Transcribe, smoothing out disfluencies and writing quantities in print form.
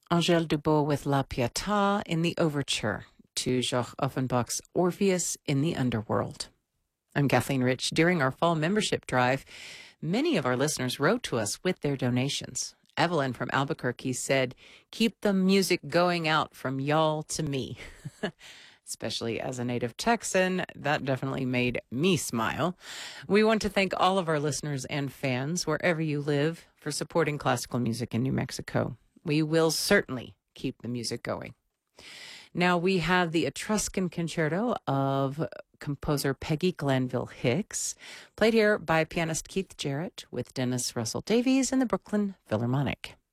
Angèle Dubos with La Pietà in the overture to Jacques Offenbach's Orpheus in the Underworld. I'm Kathleen Rich. During our fall membership drive, many of our listeners wrote to us with their donations. Evelyn from Albuquerque said, "Keep the music going out from y'all to me." Especially as a native Texan, that definitely made me smile. We want to thank all of our listeners and fans, wherever you live, for supporting classical music in New Mexico. We will certainly keep the music going. Now we have the Etruscan Concerto of composer Peggy Glanville Hicks, played here by pianist Keith Jarrett with Dennis Russell Davies and the Brooklyn Philharmonic.